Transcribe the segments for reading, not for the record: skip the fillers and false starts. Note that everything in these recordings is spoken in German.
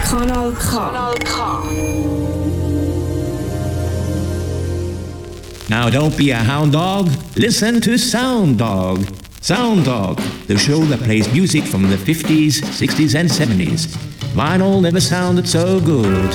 Kanal K. Now don't be a hound dog, listen to Sound Dog. Sound Dog, the show that plays music from the 50s, 60s and 70s. Vinyl never sounded so good.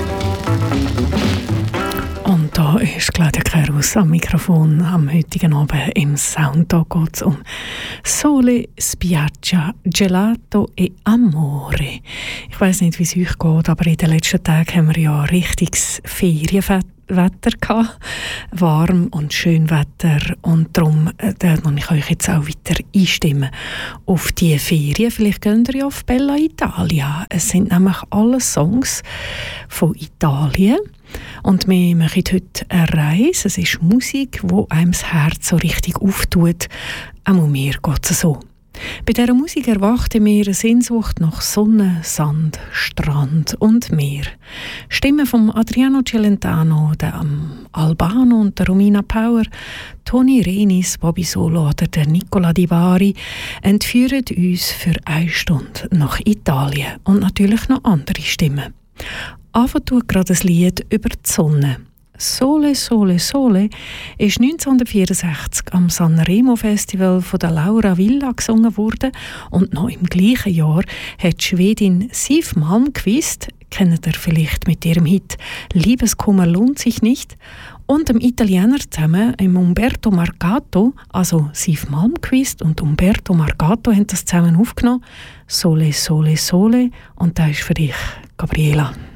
Und da ist Claudia Kerus am Mikrofon. Am heutigen Abend im Soundtag geht es um Sole, Spiaggia, Gelato e Amore. Ich weiss nicht, wie es euch geht, aber in den letzten Tagen haben wir ja richtiges Ferienwetter gehabt. Warm und schön Wetter. Und darum kann ich euch jetzt auch weiter einstimmen auf die Ferien. Vielleicht geht ihr ja auf Bella Italia. Es sind nämlich alle Songs von Italien. Und wir machen heute eine Reise. Es ist Musik, die einem das Herz so richtig auftut. Auch mir geht es so. Bei dieser Musik erwachte mir eine Sehnsucht nach Sonne, Sand, Strand und Meer. Stimmen von Adriano Celentano, der Albano und der Romina Power, Toni Renis, Bobby Solo oder der Nicola Di Bari entführen uns für eine Stunde nach Italien und natürlich noch andere Stimmen. Anfangen tut gerade ein Lied über die Sonne. «Sole, Sole, Sole» ist 1964 am Sanremo Festival von der Laura Villa gesungen worden und noch im gleichen Jahr hat die Schwedin Siw Malmkvist, kennt ihr vielleicht mit ihrem Hit «Liebeskummer lohnt sich nicht», und dem Italiener zusammen, im Umberto Marcato, also Siw Malmkvist und Umberto Marcato haben das zusammen aufgenommen. «Sole, Sole, Sole», und das ist für dich, Gabriela.